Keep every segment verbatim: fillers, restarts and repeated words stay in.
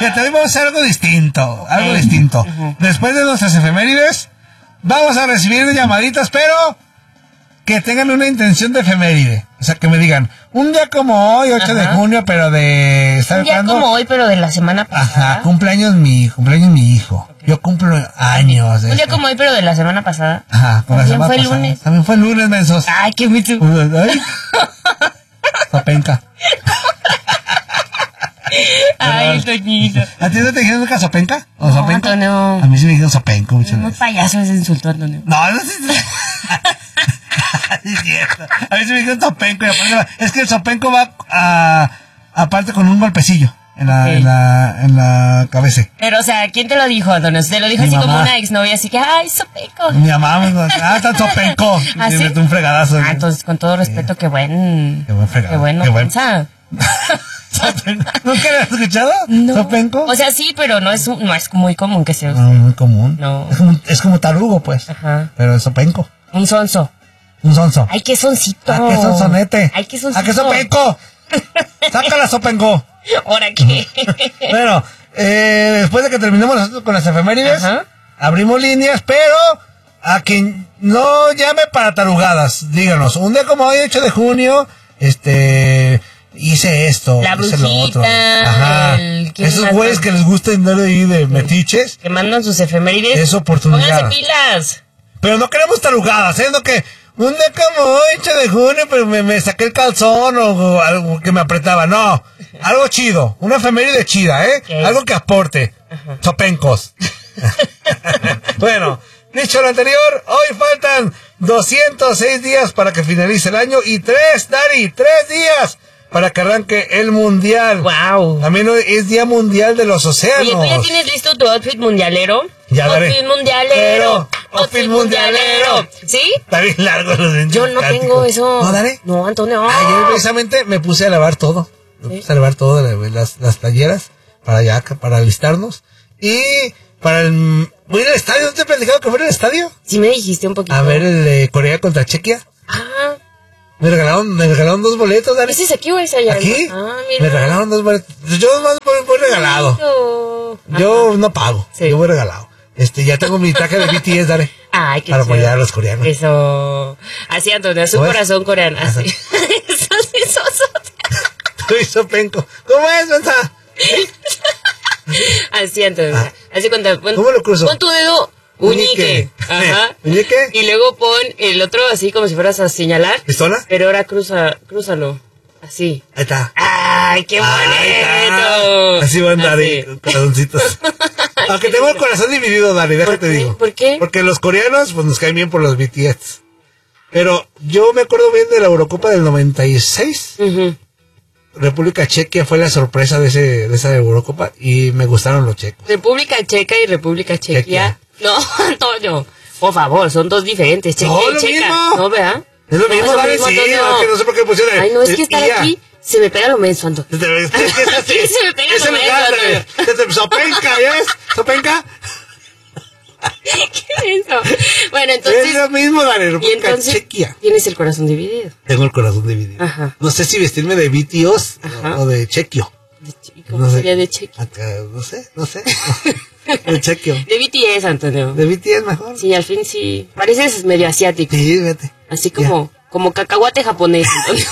Fíjate, hoy vamos a hacer algo distinto, algo Sí. distinto. Uh-huh. Después de nuestras efemérides, vamos a recibir llamaditas, pero que tengan una intención de efeméride. O sea, que me digan, un día como hoy, ocho de junio, pero de... ¿sabes Un día cuándo? como hoy, pero de la semana pasada. Ajá, cumpleaños mi, cumpleaños mi hijo. Okay. Yo cumplo años. Un día como hoy, pero de la semana pasada. Ajá, con la También semana fue el pasada. lunes. También fue el lunes, mensos. Ay, qué mito. Ay. Sopenca. Ay, Toñito. ¿A ti no te dijeron nunca sopenca? ¿O No, sopenco? Antonio. A mí sí me dijeron sopenco muchas Un veces. payaso ese insultó, Antonio. No, no sé. Es cierto. A mí sí me dijeron sopenco. Y aparte, es que el sopenco va a, aparte con un golpecillo en la, Okay. en la, en la cabeza. Pero, o sea, ¿quién te lo dijo, Antonio? ¿Te lo dijo Mi así mamá. como una exnovia? Así que, ay, sopeco. Mi mamá me dijo, ah, está sopenco. ¿Ah, Y sí? me metió un fregadazo. Ah, entonces, con todo respeto, qué buen... Qué buen fregado. Qué bueno, Qué buen- piensa. Sopenco. ¿Nunca lo has escuchado? No. ¿Sopenco? O sea, sí, pero no es, un- no es muy común que se use. No, muy común. No. Es como, es como tarugo, pues. Ajá. Pero es sopenco. Un sonso. Un sonso. Ay, qué soncito. ¿A qué sonsonete? Ay, qué soncito. ¿A qué sopenco? Sácala, sopenco. ¿Ahora qué? Bueno, eh, después de que terminemos nosotros con las efemérides, Ajá. abrimos líneas, pero a quien no llame para tarugadas, díganos, un día como hoy, ocho de junio, este, hice esto, La hice lo otro. brujita, Ajá. el- ¿quién Esos más güeyes va? que les gusta andar ahí de metiches, Que mandan sus efemérides. es oportunidad. Pónganse pilas. Pero no queremos tarugadas, ¿eh? No que un día como hoy, ocho de junio, pero me, me saqué el calzón o, o algo que me apretaba. No, algo chido, una efeméride chida, ¿eh? Okay. Algo que aporte. Ajá. Sopencos. Bueno, dicho lo anterior, hoy faltan doscientos seis días para que finalice el año y tres, Dari, tres días para que arranque el mundial. Wow. También hoy es Día Mundial de los Océanos. Oye, ¿tú ya tienes listo tu outfit mundialero? Ya, daré. Outfit mundialero. Outfit mundialero. ¿Sí? Está bien largo los Yo no cánticos. tengo eso. ¿No, Dare? No, Antonio. Ayer precisamente me puse a lavar todo. Me ¿Sí? puse a lavar todo, las, las playeras, para ya, para alistarnos. Y para el... Voy a ir al estadio, ¿no te he platicado que fue al estadio? Sí me dijiste un poquito. A ver el de Corea contra Chequia. Ah, Me regalaron, me regalaron dos boletos, Dare. ¿ese es aquí o es allá? ¿Aquí? Ah, mira. Me regalaron dos boletos. Yo más voy, voy regalado. Bonito. Yo Ajá. no pago, Sí. yo voy regalado. Este, ya tengo mi traje de B T S, Dare. Ay, qué Para chido. apoyar a los coreanos. Eso. Así, Antonio, su ¿Cómo es? corazón coreano. Ajá. Así. Eso sí, eso. Tú y Sopenco. ¿Cómo es, Benza? Así, Antonio. Ah. Así cuando pon, ¿Cómo lo cruzo? Pon tu dedo uñique. Ajá. ¿Uñique? Y luego pon el otro así como si fueras a señalar. ¿Pistola? Pero ahora cruza, crúzalo. Así. Ahí está. ¡Ay, qué Ahí bonito! está. Así van a dar Así. ahí, corazoncitos. Aunque tengo el corazón dividido, Dari, déjate ¿Por qué? digo. ¿Por qué? Porque los coreanos, pues nos caen bien por los B T S. Pero yo me acuerdo bien de la Eurocopa del noventa y seis. Ujú. República Chequia fue la sorpresa de ese de esa Eurocopa y me gustaron los checos. República Checa y República Chequia. Chequia. No, Antonio. Por favor, son dos diferentes. Chequia No, y lo Checa. mismo. ¿No, vea? Es lo mismo, no, Dari, sí, Antonio. no, que no sé por qué pusieron. Ay, no, es que estar I A. aquí se me pega lo menso, Antonio. Es que es así. Aquí se me pega Es lo el menso, lugar, Antonio. Dari. Sopenca, ¿ya ves? Sopenca. ¿Qué es eso? Bueno, entonces... Es lo mismo, Dari, Y República entonces Chequia. tienes el corazón dividido. Tengo el corazón dividido. Ajá. No sé si vestirme de B T S Ajá. o de Chequio. De Che- ¿Cómo No sé. sería de Chequia? Acá, no sé, no sé. De Chequio. De B T S, Antonio. De B T S mejor. Sí, al fin sí. Pareces medio asiático. Sí, vete. Así como, como cacahuate japonés, Antonio.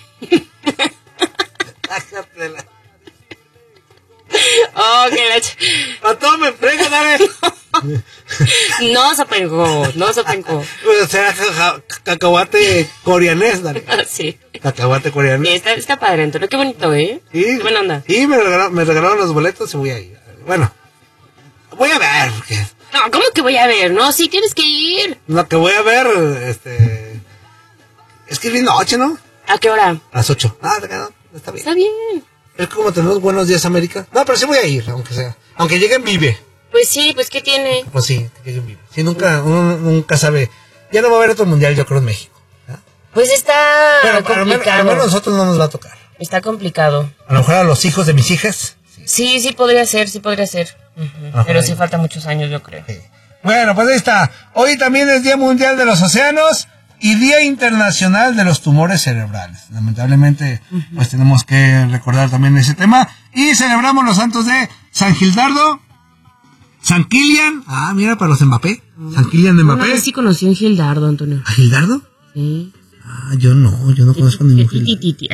Oh, que la ch- A todo me frega, dale. No, Sopenco, no, Sopenco. O sea, ja- ja- cacahuate coreanés, dale. Sí. Cacahuate coreanés. Está, está padre, Antonio. Qué bonito, ¿eh? Sí. Qué buena onda. Sí, me regalaron, me regalaron los boletos y voy a ir. Bueno, voy a ver. Porque No, ¿cómo que voy a ver? No, sí, tienes que ir. lo que voy a ver, este... Es que es bien noche, ¿no? ¿A qué hora? A las ocho. Ah, no, está bien. Está bien. Es como tenemos buenos días, América. No, pero sí voy a ir, aunque sea. Aunque lleguen vive. Pues sí, pues ¿qué tiene? Pues sí, que lleguen vive. Sí, nunca, uno nunca sabe. Ya no va a haber otro mundial, yo creo, en México. ¿Ya? Pues está Pero a lo menos- a complicado. lo menos a nosotros no nos va a tocar. Está complicado. A lo mejor a los hijos de mis hijas. Sí, sí podría ser, sí podría ser. Ujú. Ajá. Pero sí falta muchos años, yo creo. Sí. Bueno, pues ahí está. Hoy también es Día Mundial de los Océanos y Día Internacional de los Tumores Cerebrales. Lamentablemente, pues tenemos que recordar también ese tema. Y celebramos los santos de San Gildardo, San Kilian, ah, mira, para los Mbappé, San Kilian de Mbappé. Una vez sí conocí un Gildardo, Antonio. ¿A Gildardo? Sí. Ah, yo no, yo no conozco ningún Que Gildardo. titi,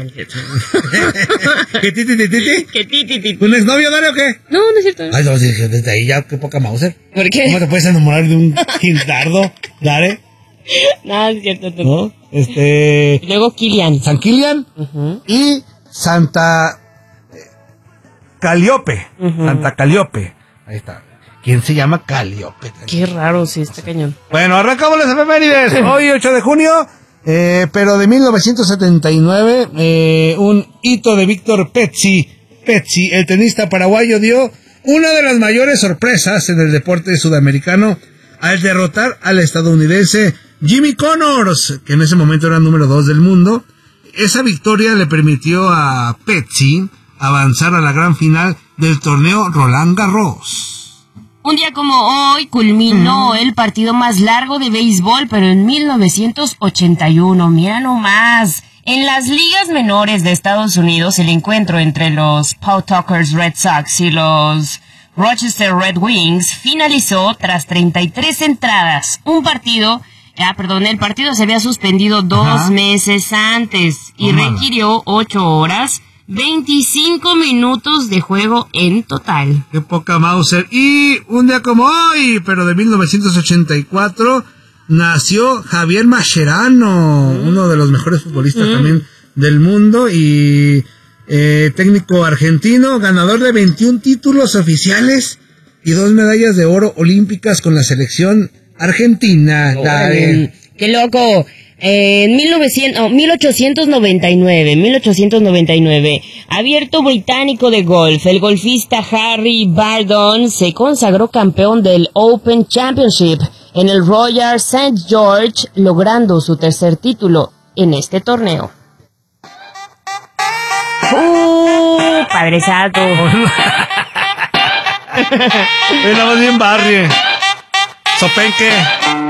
¿Qué titi, titi, titi? Que titi, titi. ¿Un exnovio, Dario, o qué? No, no es cierto. Ay, no, dije, desde ahí ya, qué poca Mauser. ¿Por qué? ¿Cómo te puedes enamorar de un Gildardo, Dare? No, es cierto, Antonio. ¿No? Este... Y luego Kilian. San Kilian Ujú. y Santa Caliope. Ujú. Santa Caliope. Ahí está. ¿Quién se llama Caliope? Qué raro, sí, está cañón. Bueno, arrancamos las efemérides. Hoy, ocho de junio, eh, pero de mil novecientos setenta y nueve, eh, un hito de Víctor Pezzi. Pezzi, el tenista paraguayo, dio una de las mayores sorpresas en el deporte sudamericano al derrotar al estadounidense Jimmy Connors, que en ese momento era número dos del mundo. Esa victoria le permitió a Pezzi avanzar a la gran final del torneo Roland Garros. Un día como hoy culminó uh-huh. el partido más largo de béisbol, pero en mil novecientos ochenta y uno. Mira nomás. En las ligas menores de Estados Unidos, el encuentro entre los Pawtuckers Red Sox y los Rochester Red Wings finalizó tras treinta y tres entradas. Un partido, ah, perdón, el partido se había suspendido dos Ajá. meses antes y oh, requirió ocho horas. veinticinco minutos de juego en total. Qué poca Mauser. Y un día como hoy, pero de mil novecientos ochenta y cuatro, nació Javier Mascherano, mm. uno de los mejores futbolistas mm. también del mundo y eh, técnico argentino, ganador de veintiún títulos oficiales y dos medallas de oro olímpicas con la selección argentina. Oh, ¡qué loco! En mil novecientos, oh, mil ochocientos noventa y nueve, mil ochocientos noventa y nueve, abierto británico de golf, el golfista Harry Bardon se consagró campeón del Open Championship en el Royal Saint George, logrando su tercer título en este torneo. ¡Uh! Padre Santo. Estamos bien barrio. Sopenque.